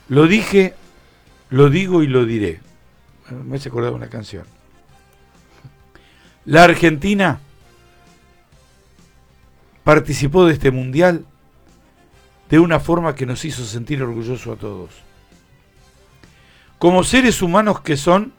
Lo dije, lo digo y lo diré. Me hace acordar una canción. La Argentina participó de este mundial de una forma que nos hizo sentir orgullosos a todos. Como seres humanos que son,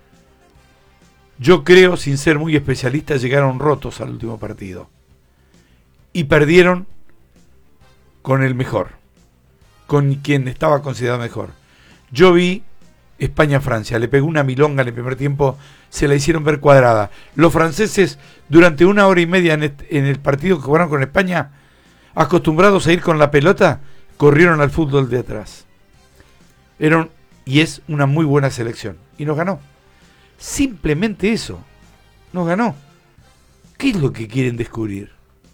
yo creo, sin ser muy especialista, llegaron rotos al último partido. Y perdieron con el mejor, con quien estaba considerado mejor. Yo vi España-Francia, le pegó una milonga en el primer tiempo, se la hicieron ver cuadrada. Los franceses, durante 1 hora y media en el partido que jugaron con España, acostumbrados a ir con la pelota, corrieron al fútbol de atrás. Y es una muy buena selección. Y nos ganó. Simplemente eso. Nos ganó. ¿Qué es lo que quieren descubrir?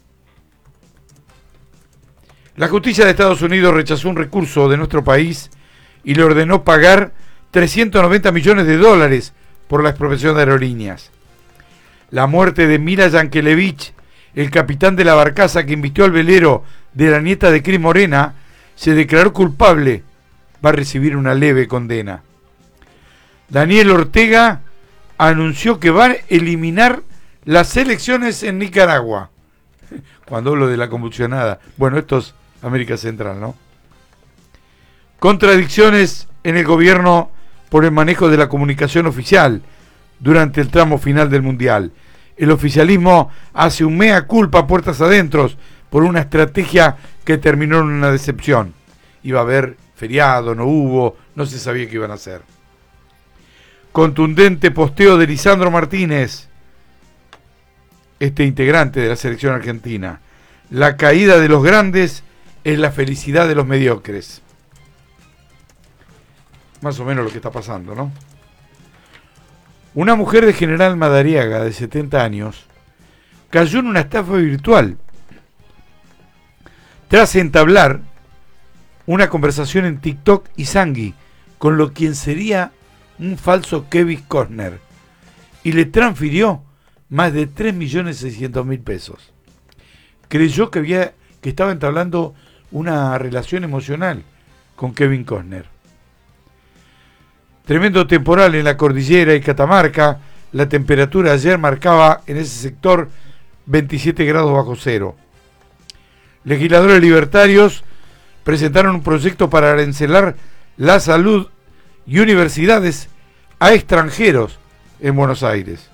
La justicia de Estados Unidos rechazó un recurso de nuestro país y le ordenó pagar $390 millones por la expropiación de aerolíneas. La muerte de Mila Yankelevich, el capitán de la barcaza que invistió al velero de la nieta de Cris Morena, se declaró culpable. Va a recibir una leve condena. Daniel Ortega anunció que va a eliminar las elecciones en Nicaragua. Cuando hablo de la convulsionada. Bueno, esto es América Central, ¿no? Contradicciones en el gobierno por el manejo de la comunicación oficial durante el tramo final del Mundial. El oficialismo hace un mea culpa puertas adentro por una estrategia que terminó en una decepción. Iba a haber feriado, no hubo, no se sabía qué iban a hacer. Contundente posteo de Lisandro Martínez, este integrante de la selección argentina. La caída de los grandes es la felicidad de los mediocres. Más o menos lo que está pasando, ¿no? Una mujer de General Madariaga, de 70 años, cayó en una estafa virtual tras entablar una conversación en TikTok y Sangui con lo quien sería un falso Kevin Costner y le transfirió más de 3.600.000 pesos. Creyó que estaba entablando una relación emocional con Kevin Costner. Tremendo temporal en la cordillera y Catamarca. La temperatura ayer marcaba en ese sector 27 grados bajo cero. Legisladores libertarios presentaron un proyecto para arancelar la salud y universidades a extranjeros en Buenos Aires.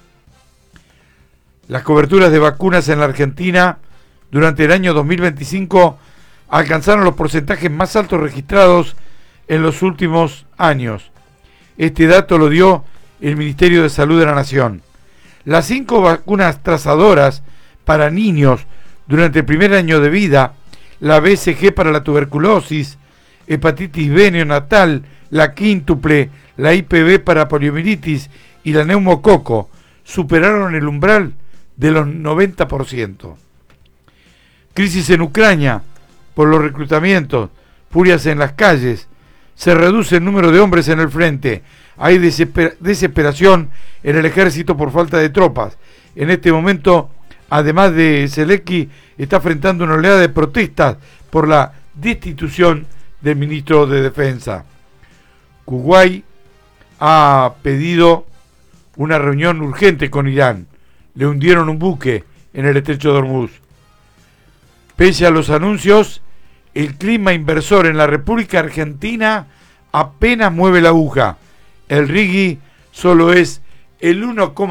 Las coberturas de vacunas en la Argentina durante el año 2025 alcanzaron los porcentajes más altos registrados en los últimos años. Este dato lo dio el Ministerio de Salud de la Nación. Las 5 vacunas trazadoras para niños durante el primer año de vida, la BCG para la tuberculosis, hepatitis B neonatal, la quíntuple, la IPV para poliomielitis y la neumococo, superaron el umbral de los 90%. Crisis en Ucrania por los reclutamientos, furias en las calles, se reduce el número de hombres en el frente, hay desesperación en el ejército por falta de tropas. En este momento, además de Zelensky, está enfrentando una oleada de protestas por la destitución del ministro de Defensa. Kuwait ha pedido una reunión urgente con Irán. Le hundieron un buque en el estrecho de Hormuz. Pese a los anuncios, el clima inversor en la República Argentina apenas mueve la aguja. El RIGI solo es el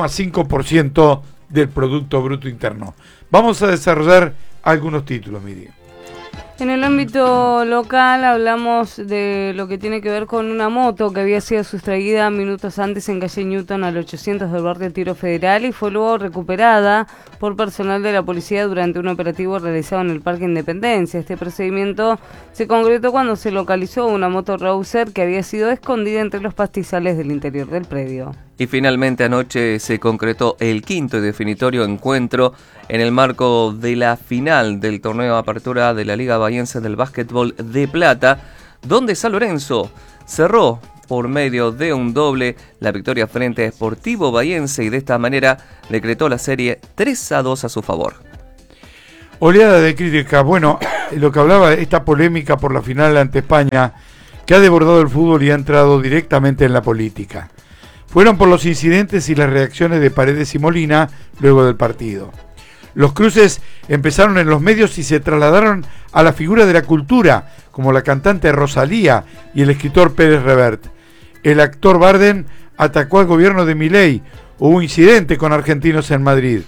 1,5% del Producto Bruto Interno. Vamos a desarrollar algunos títulos, Miriam. En el ámbito local hablamos de lo que tiene que ver con una moto que había sido sustraída minutos antes en calle Newton al 800 del barrio Tiro Federal y fue luego recuperada por personal de la policía durante un operativo realizado en el Parque Independencia. Este procedimiento se concretó cuando se localizó una moto Rouser que había sido escondida entre los pastizales del interior del predio. Y finalmente anoche se concretó el quinto y definitorio encuentro en el marco de la final del torneo de apertura de la Liga Bahiense del Básquetbol de Plata, donde San Lorenzo cerró por medio de un doble la victoria frente a Sportivo Bahiense y de esta manera decretó la serie 3-2 a su favor. Oleada de crítica. Bueno, lo que hablaba de esta polémica por la final ante España, que ha desbordado el fútbol y ha entrado directamente en la política. Fueron por los incidentes y las reacciones de Paredes y Molina luego del partido. Los cruces empezaron en los medios y se trasladaron a la figura de la cultura, como la cantante Rosalía y el escritor Pérez Revert. El actor Bardem atacó al gobierno de Milei. Hubo incidente con argentinos en Madrid.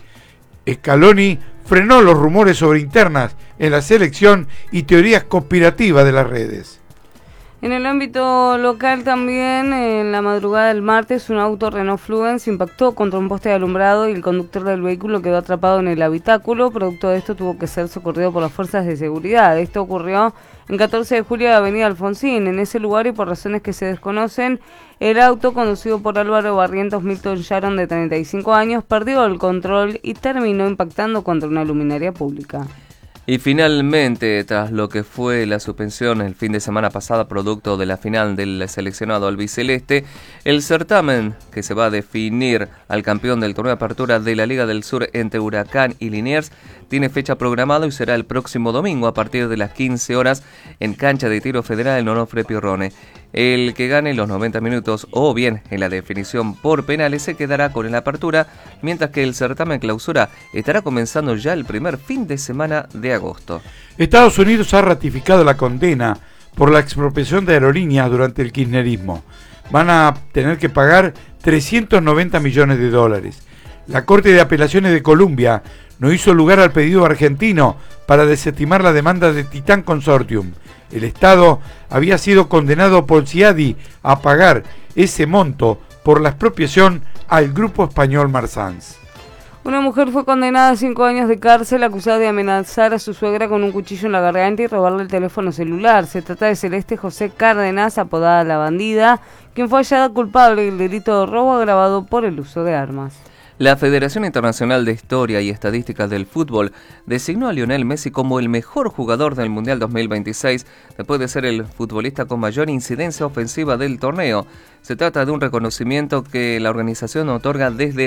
Scaloni frenó los rumores sobre internas en la selección y teorías conspirativas de las redes. En el ámbito local también, en la madrugada del martes, un auto Renault Fluence impactó contra un poste de alumbrado y el conductor del vehículo quedó atrapado en el habitáculo. Producto de esto tuvo que ser socorrido por las fuerzas de seguridad. Esto ocurrió en 14 de julio de Avenida Alfonsín. En ese lugar y por razones que se desconocen, el auto conducido por Álvaro Barrientos Milton Sharon de 35 años perdió el control y terminó impactando contra una luminaria pública. Y finalmente, tras lo que fue la suspensión el fin de semana pasada producto de la final del seleccionado albiceleste, el certamen que se va a definir al campeón del torneo de apertura de la Liga del Sur entre Huracán y Liniers tiene fecha programada y será el próximo domingo a partir de las 15 horas en cancha de tiro federal en Onofre Pirrone. El que gane los 90 minutos o bien en la definición por penales se quedará con la apertura, mientras que el certamen clausura estará comenzando ya el primer fin de semana de agosto. Estados Unidos ha ratificado la condena por la expropiación de aerolíneas durante el kirchnerismo. Van a tener que pagar 390 millones de dólares. La Corte de Apelaciones de Colombia no hizo lugar al pedido argentino para desestimar la demanda de Titán Consortium. El Estado había sido condenado por Ciadi a pagar ese monto por la expropiación al grupo español Marsans. Una mujer fue condenada a 5 años de cárcel acusada de amenazar a su suegra con un cuchillo en la garganta y robarle el teléfono celular. Se trata de Celeste José Cárdenas, apodada La Bandida, quien fue hallada culpable del delito de robo agravado por el uso de armas. La Federación Internacional de Historia y Estadística del Fútbol designó a Lionel Messi como el mejor jugador del Mundial 2026, después de ser el futbolista con mayor incidencia ofensiva del torneo. Se trata de un reconocimiento que la organización otorga desde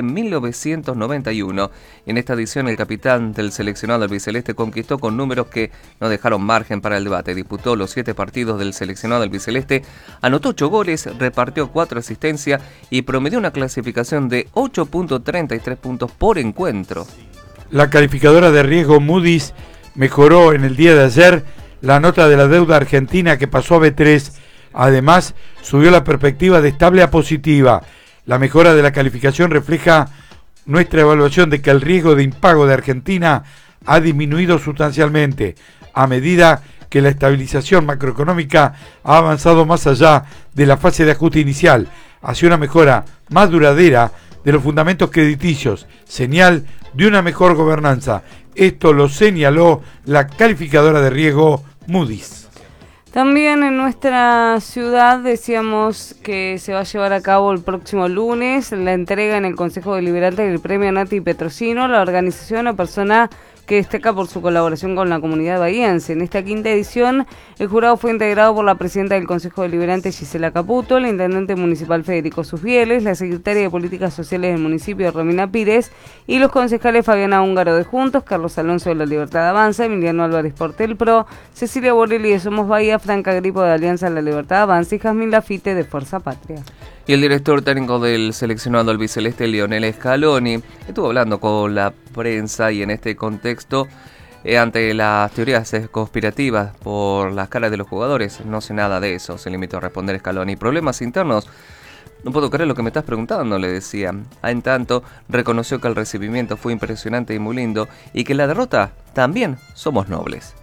1991. En esta edición, el capitán del seleccionado albiceleste conquistó con números que no dejaron margen para el debate. Disputó los 7 partidos del seleccionado albiceleste, anotó 8 goles, repartió 4 asistencias y promedió una clasificación de 8.33 puntos por encuentro. La calificadora de riesgo Moody's mejoró en el día de ayer la nota de la deuda argentina que pasó a B3. Además, subió la perspectiva de estable a positiva. La mejora de la calificación refleja nuestra evaluación de que el riesgo de impago de Argentina ha disminuido sustancialmente a medida que la estabilización macroeconómica ha avanzado más allá de la fase de ajuste inicial, hacia una mejora más duradera de los fundamentos crediticios, señal de una mejor gobernanza. Esto lo señaló la calificadora de riesgo Moody's. También en nuestra ciudad decíamos que se va a llevar a cabo el próximo lunes la entrega en el Consejo Deliberante del Premio Nati Petrosino, la organización o persona que destaca por su colaboración con la comunidad bahiense. En esta 5ª edición, el jurado fue integrado por la presidenta del Consejo Deliberante, Gisela Caputo, el intendente municipal Federico Susbieles, la secretaria de Políticas Sociales del municipio, Romina Pires, y los concejales Fabiana Húngaro de Juntos, Carlos Alonso de la Libertad Avanza, Emiliano Álvarez Portel Pro, Cecilia Borelli de Somos Bahía, Franca Gripo de Alianza La Libertad Avanza y Jazmín Lafite de Fuerza Patria. Y el director técnico del seleccionado albiceleste, Lionel Scaloni, estuvo hablando con la prensa y en este contexto, ante las teorías conspirativas por las caras de los jugadores, no sé nada de eso, se limitó a responder Scaloni. Problemas internos, no puedo creer lo que me estás preguntando, le decía. En tanto, reconoció que el recibimiento fue impresionante y muy lindo y que la derrota también somos nobles.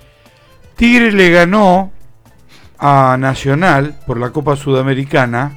Tigre le ganó a Nacional por la Copa Sudamericana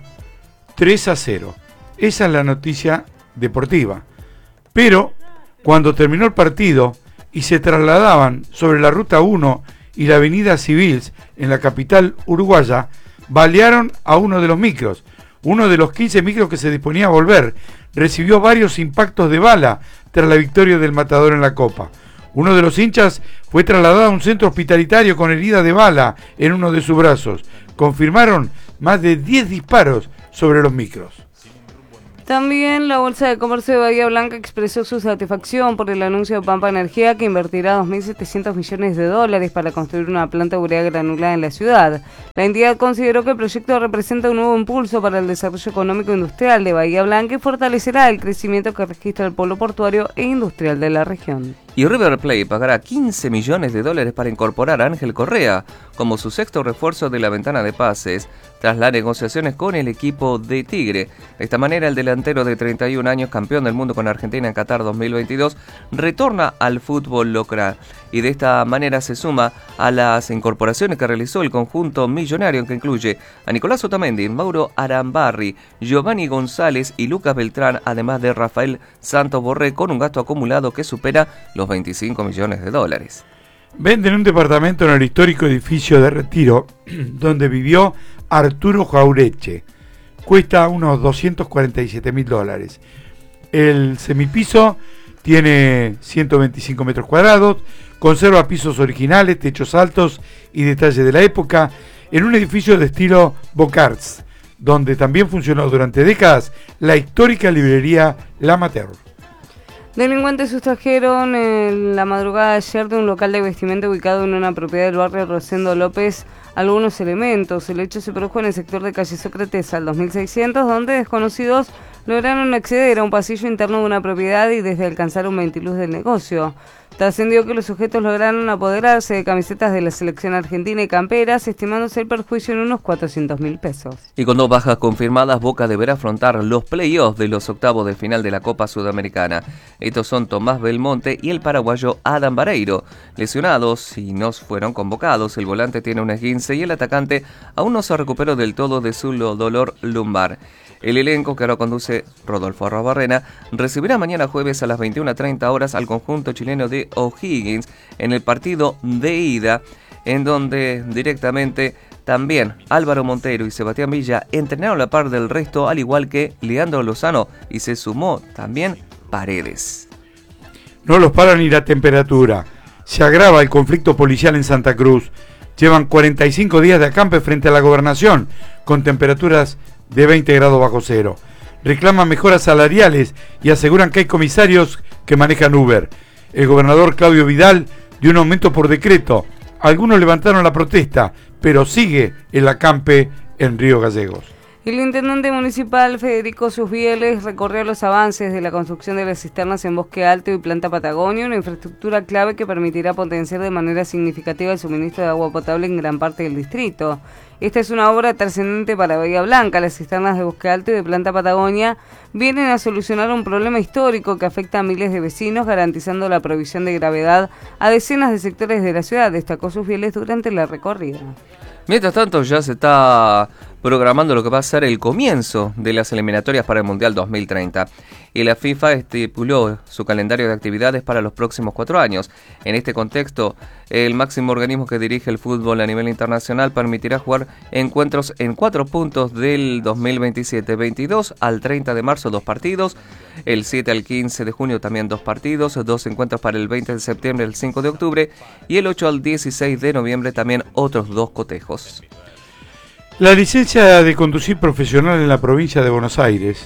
3-0. Esa es la noticia deportiva. Pero cuando terminó el partido y se trasladaban sobre la Ruta 1 y la Avenida Civils en la capital uruguaya, balearon a uno de los micros. Uno de los 15 micros que se disponía a volver recibió varios impactos de bala tras la victoria del Matador en la Copa. Uno de los hinchas fue trasladado a un centro hospitalitario con herida de bala en uno de sus brazos. Confirmaron más de 10 disparos sobre los micros. También la Bolsa de Comercio de Bahía Blanca expresó su satisfacción por el anuncio de Pampa Energía, que invertirá 2.700 millones de dólares para construir una planta de urea granulada en la ciudad. La entidad consideró que el proyecto representa un nuevo impulso para el desarrollo económico e industrial de Bahía Blanca y fortalecerá el crecimiento que registra el polo portuario e industrial de la región. Y River Plate pagará 15 millones de dólares para incorporar a Ángel Correa como su sexto refuerzo de la ventana de pases, tras las negociaciones con el equipo de Tigre. De esta manera, el delantero de 31 años, campeón del mundo con Argentina en Qatar 2022, retorna al fútbol local y de esta manera se suma a las incorporaciones que realizó el conjunto millonario, que incluye a Nicolás Otamendi, Mauro Arambarri, Giovanni González y Lucas Beltrán, además de Rafael Santos Borré, con un gasto acumulado que supera los 25 millones de dólares. Venden un departamento en el histórico edificio de Retiro, donde vivió Arturo Jaureche. Cuesta unos 247.000 dólares. El semipiso tiene 125 metros cuadrados, conserva pisos originales, techos altos y detalles de la época, en un edificio de estilo Bocarts, donde también funcionó durante décadas la histórica librería La Mater. Delincuentes sustrajeron en la madrugada de ayer de un local de vestimenta ubicado en una propiedad del barrio Rosendo López algunos elementos. El hecho se produjo en el sector de calle Sócrates al 2600, donde desconocidos lograron acceder a un pasillo interno de una propiedad y desde alcanzar un ventiluz del negocio. Trascendió que los sujetos lograron apoderarse de camisetas de la selección argentina y camperas, estimándose el perjuicio en unos 400.000 pesos. Y con 2 bajas confirmadas, Boca deberá afrontar los playoffs de los octavos de final de la Copa Sudamericana. Estos son Tomás Belmonte y el paraguayo Adam Vareiro. Lesionados y no fueron convocados, el volante tiene un esguince y el atacante aún no se recuperó del todo de su dolor lumbar. El elenco, que ahora conduce Rodolfo Arrobarrena, recibirá mañana jueves a las 21:30 horas al conjunto chileno de O'Higgins en el partido de ida, en donde directamente también Álvaro Montero y Sebastián Villa entrenaron a la par del resto, al igual que Leandro Lozano, y se sumó también Paredes. No los para ni la temperatura. Se agrava el conflicto policial en Santa Cruz. Llevan 45 días de acampe frente a la gobernación, con temperaturas de 20 grados bajo cero. Reclaman mejoras salariales y aseguran que hay comisarios que manejan Uber. El gobernador Claudio Vidal dio un aumento por decreto. Algunos levantaron la protesta, pero sigue el acampe en Río Gallegos. El intendente municipal Federico Susbieles recorrió los avances de la construcción de las cisternas en Bosque Alto y Planta Patagonia, una infraestructura clave que permitirá potenciar de manera significativa el suministro de agua potable en gran parte del distrito. Esta es una obra trascendente para Bahía Blanca. Las cisternas de Bosque Alto y de Planta Patagonia vienen a solucionar un problema histórico que afecta a miles de vecinos, garantizando la provisión de gravedad a decenas de sectores de la ciudad, destacó Susbieles durante la recorrida. Mientras tanto, ya se está programando lo que va a ser el comienzo de las eliminatorias para el Mundial 2030. Y la FIFA estipuló su calendario de actividades para los próximos 4 años. En este contexto, el máximo organismo que dirige el fútbol a nivel internacional permitirá jugar encuentros en 4 puntos del 2027. 22 al 30 de marzo 2 partidos, el 7 al 15 de junio también 2 partidos, 2 encuentros para el 20 de septiembre, el 5 de octubre y el 8 al 16 de noviembre también otros 2 cotejos. La licencia de conducir profesional en la provincia de Buenos Aires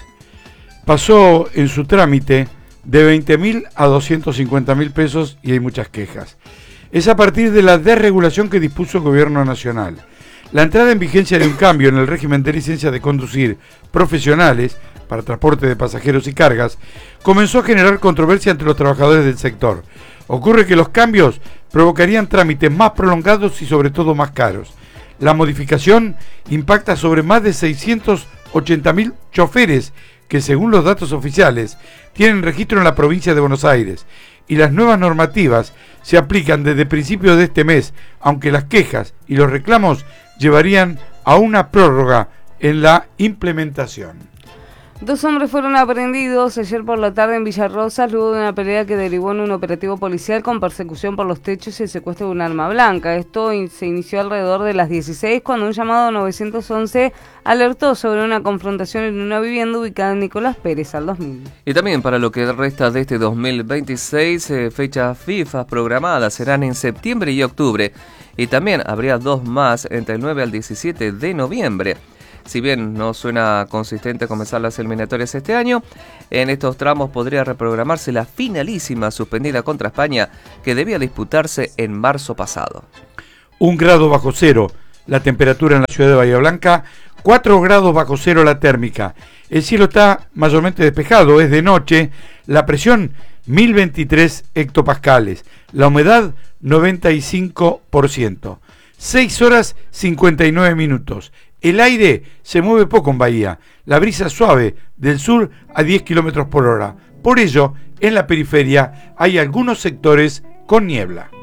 pasó en su trámite de 20.000 a 250.000 pesos y hay muchas quejas. Es a partir de la desregulación que dispuso el gobierno nacional. La entrada en vigencia de un cambio en el régimen de licencia de conducir profesionales para transporte de pasajeros y cargas comenzó a generar controversia entre los trabajadores del sector. Ocurre que los cambios provocarían trámites más prolongados y sobre todo más caros. La modificación impacta sobre más de 680.000 choferes que, según los datos oficiales, tienen registro en la provincia de Buenos Aires, y las nuevas normativas se aplican desde principios de este mes, aunque las quejas y los reclamos llevarían a una prórroga en la implementación. 2 hombres fueron aprehendidos ayer por la tarde en Villarrosas luego de una pelea que derivó en un operativo policial con persecución por los techos y el secuestro de un arma blanca. Esto se inició alrededor de las 16 cuando un llamado 911 alertó sobre una confrontación en una vivienda ubicada en Nicolás Pérez al 2000. Y también para lo que resta de este 2026, fechas FIFA programadas serán en septiembre y octubre. Y también habría 2 más entre el 9 al 17 de noviembre. Si bien no suena consistente comenzar las eliminatorias este año, en estos tramos podría reprogramarse la finalísima suspendida contra España que debía disputarse en marzo pasado. 1 grado bajo cero la temperatura en la ciudad de Bahía Blanca, 4 grados bajo cero la térmica. El cielo está mayormente despejado, es de noche, la presión 1023 hectopascales, la humedad 95%, 6 horas 59 minutos. El aire se mueve poco en Bahía, la brisa suave del sur a 10 km por hora. Por ello, en la periferia hay algunos sectores con niebla.